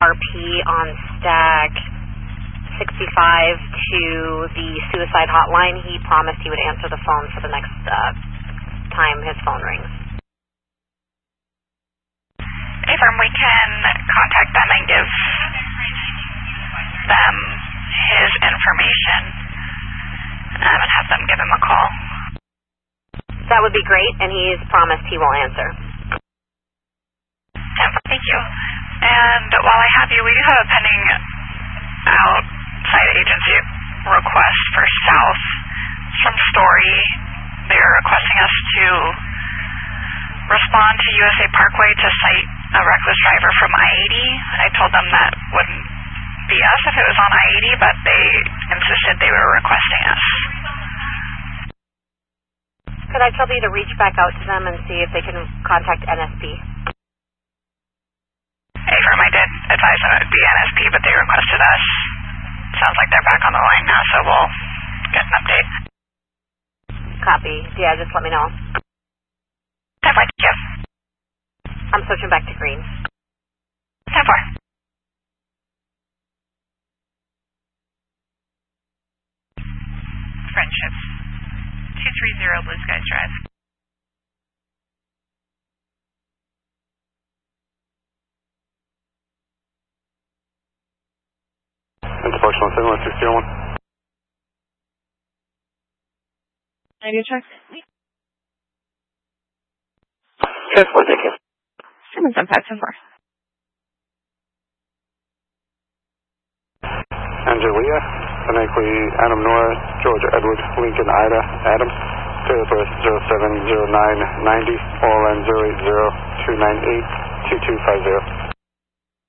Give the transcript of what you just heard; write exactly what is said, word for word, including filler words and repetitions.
R P on stack sixty-five to the suicide hotline. He promised he would answer the phone for the next uh, time his phone rings. Affirm, we can contact them and give them his information um, and have them give him a call. That would be great, and he's promised he will answer. Thank you. And while I have you, we do have a pending outside agency request for South. It's from Story. They're requesting us to respond to U S A Parkway to cite a reckless driver from I eighty. I told them that wouldn't be us if it was on I eighty, but they insisted they were requesting us. Could I tell you to reach back out to them and see if they can contact N S P? Affirm, I did advise them it would be N S P, but they requested us. Sounds like they're back on the line now, so we'll get an update. Copy. Yeah, just let me know. ten four, thank you. I'm switching back to green. ten four. Friendship. two three zero Blue Skies Drive. Interpolation one seven one six zero one. Radio check. ten four, thank you. seven seven five ten four. Angelia, Anakwe, Adam Nora, Georgia Edward, Lincoln Ida, Adams, date of birth zero seven zero nine ninety, O L N zero eight zero two nine eight two two five zero.